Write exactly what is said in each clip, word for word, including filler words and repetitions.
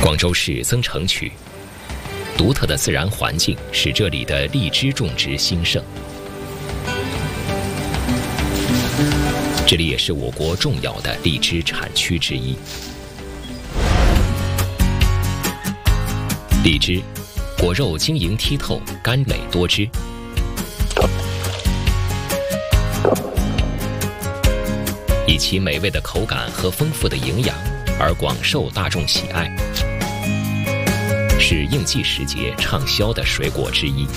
广州市增城区，独特的自然环境使这里的荔枝种植兴盛。这里也是我国重要的荔枝产区之一。荔枝果肉晶莹剔透，甘美多汁。以其美味的口感和丰富的营养而广受大众喜爱，是应季时节畅销的水果之一。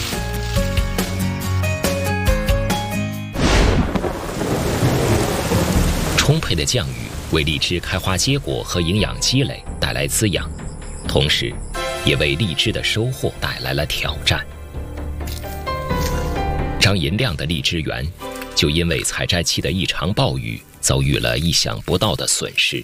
充沛的降雨为荔枝开花结果和营养积累带来滋养，同时也为荔枝的收获带来了挑战。张银亮的荔枝园就因为采摘期的一场暴雨，遭遇了意想不到的损失。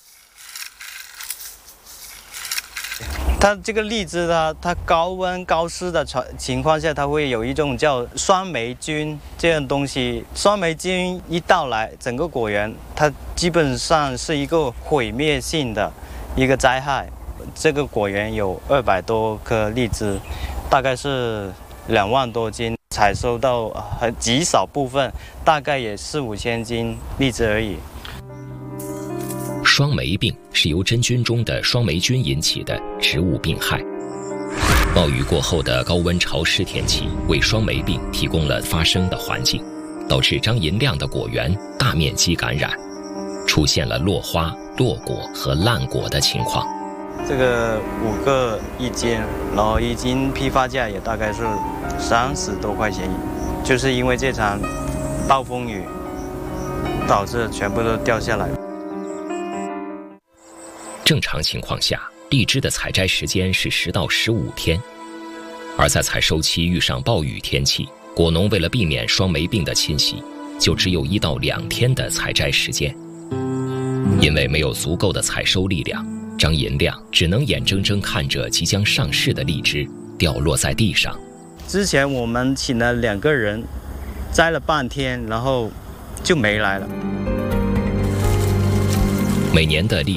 它这个荔枝呢，它高温高湿的情况下，它会有一种叫酸霉菌这样东西。酸霉菌一到来，整个果园它基本上是一个毁灭性的一个灾害。这个果园有二百多棵荔枝，大概是两万多斤，采收到很极少部分，大概也四五千斤荔枝而已。 霜霉病是由真菌中的霜霉菌引起的植物病害。暴雨过后的高温潮湿天气为霜霉病提供了发生的环境，导致张银亮的果园大面积感染，出现了落花、落果和烂果的情况。 这个五个一斤，然后一斤批发价也大概是三十多块钱，就是因为这场暴风雨导致全部都掉下来。 正常情况下，荔枝的采摘时间是十到十五天，而在采收期遇上暴雨天气，果农为了避免霜霉病的侵袭，就只有一到两天的采摘时间。因为没有足够的采收力量，张银亮只能眼睁睁看着即将上市的荔枝掉落在地上。 之前我们请了两个人，摘了半天，然后就没来了。 每年的荔